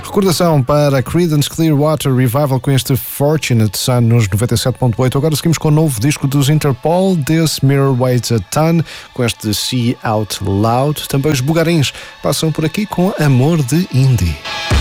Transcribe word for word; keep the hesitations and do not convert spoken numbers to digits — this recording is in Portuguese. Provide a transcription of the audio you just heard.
Recordação para Creedence Clearwater Revival com este Fortunate Son nos noventa e sete ponto oito. Agora seguimos com o novo disco dos Interpol, This Mirror Weighs a Ton, com este See Out Loud. Também os bugarins passam por aqui com Amor de Indie.